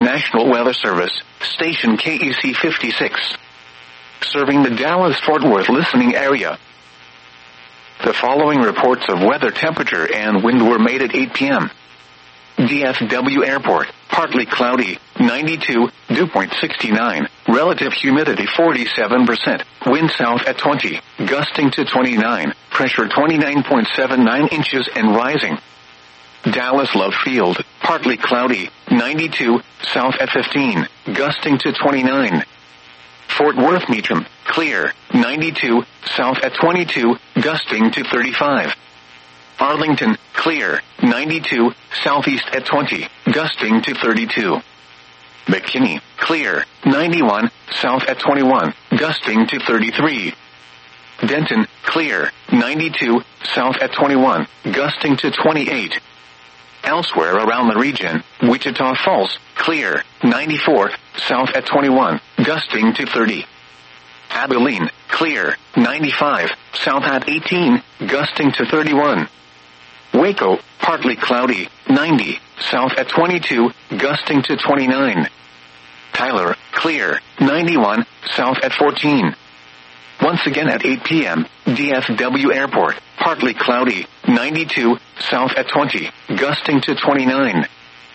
National Weather Service, station KEC 56. Serving the Dallas-Fort Worth listening area. The following reports of weather, temperature, and wind were made at 8 p.m. DFW Airport, partly cloudy, 92, dew point 69, relative humidity 47%, wind south at 20, gusting to 29, pressure 29.79 inches and rising. Dallas Love Field, partly cloudy, 92, south at 15, gusting to 29. Fort Worth Meacham, clear, 92, south at 22, gusting to 35. Arlington, clear, 92, southeast at 20, gusting to 32. McKinney, clear, 91, south at 21, gusting to 33. Denton, clear, 92, south at 21, gusting to 28. Elsewhere around the region, Wichita Falls, clear, 94, south at 21, gusting to 30. Abilene, clear, 95, south at 18, gusting to 31. Waco, partly cloudy, 90, south at 22, gusting to 29. Tyler, clear, 91, south at 14. Once again at 8 p.m., DFW Airport, partly cloudy, 92, south at 20, gusting to 29.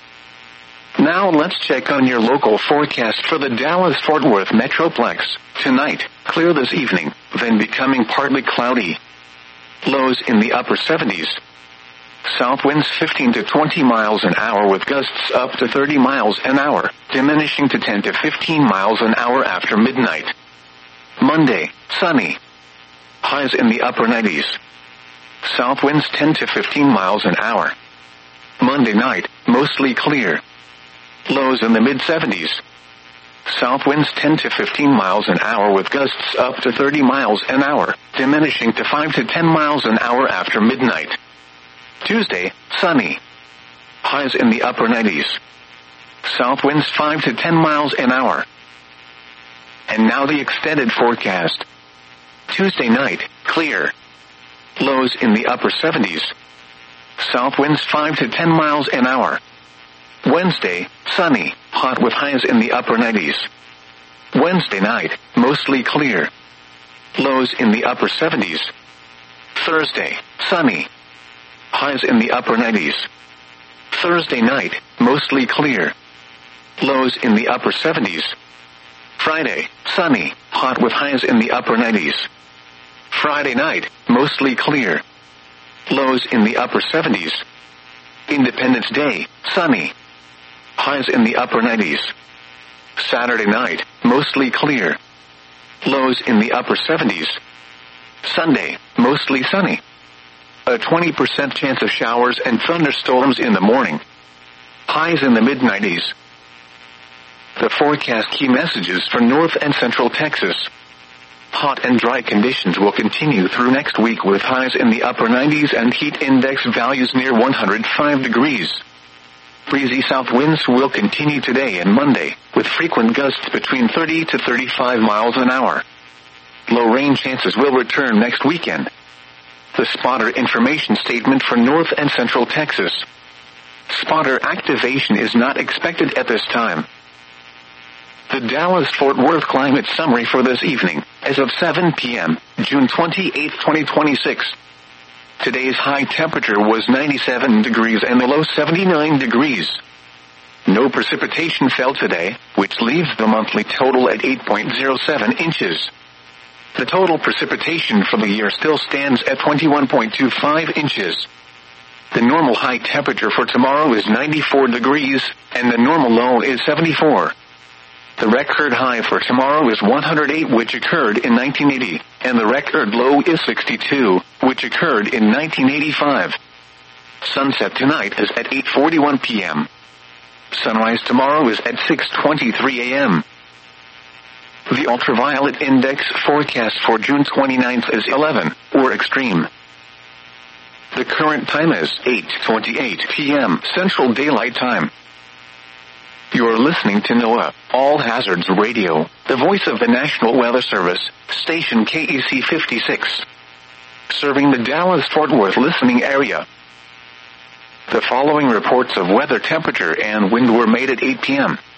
Now let's check on your local forecast for the Dallas-Fort Worth Metroplex. Tonight, clear this evening, then becoming partly cloudy. Lows in the upper 70s. South winds 15 to 20 miles an hour with gusts up to 30 miles an hour, diminishing to 10 to 15 miles an hour after midnight. Monday, sunny. Highs in the upper 90s. South winds 10 to 15 miles an hour. Monday night, mostly clear. Lows in the mid-70s. South winds 10 to 15 miles an hour with gusts up to 30 miles an hour, diminishing to 5 to 10 miles an hour after midnight. Tuesday, sunny. Highs in the upper 90s. South winds 5 to 10 miles an hour. And now the extended forecast. Tuesday night, clear. Lows in the upper 70s. South winds 5 to 10 miles an hour. Wednesday, sunny, hot with highs in the upper 90s. Wednesday night, mostly clear. Lows in the upper 70s. Thursday, sunny. Highs in the upper 90s. Thursday night, mostly clear. Lows in the upper 70s. Friday, sunny, hot with highs in the upper 90s. Friday night, mostly clear. Lows in the upper 70s. Independence Day, sunny. Highs in the upper 90s. Saturday night, mostly clear. Lows in the upper 70s. Sunday, mostly sunny. A 20% chance of showers and thunderstorms in the morning. Highs in the mid-90s. The forecast key messages for North and Central Texas. Hot and dry conditions will continue through next week with highs in the upper 90s and heat index values near 105 degrees. Breezy south winds will continue today and Monday, with frequent gusts between 30 to 35 miles an hour. Low rain chances will return next weekend. The spotter information statement for North and Central Texas. Spotter activation is not expected at this time. The Dallas-Fort Worth climate summary for this evening, as of 7 p.m., June 28, 2026. Today's high temperature was 97 degrees and the low 79 degrees. No precipitation fell today, which leaves the monthly total at 8.07 inches. The total precipitation for the year still stands at 21.25 inches. The normal high temperature for tomorrow is 94 degrees, and the normal low is 74. The record high for tomorrow is 108, which occurred in 1980, and the record low is 62, which occurred in 1985. Sunset tonight is at 8:41 p.m. Sunrise tomorrow is at 6:23 a.m. The ultraviolet index forecast for June 29th is 11, or extreme. The current time is 8:28 p.m. Central Daylight Time. You're listening to NOAA, All Hazards Radio, the voice of the National Weather Service, station KEC 56. Serving the Dallas-Fort Worth listening area. The following reports of weather, temperature, and wind were made at 8 p.m.